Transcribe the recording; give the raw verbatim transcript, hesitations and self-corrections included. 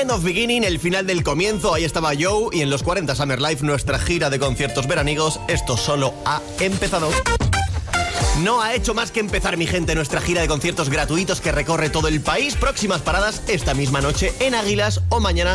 End of Beginning, el final del comienzo. Ahí estaba Joe y en los cuarenta Summer Life, nuestra gira de conciertos veraniegos. Esto solo ha empezado. No ha hecho más que empezar, mi gente, nuestra gira de conciertos gratuitos que recorre todo el país. Próximas paradas esta misma noche en Águilas o mañana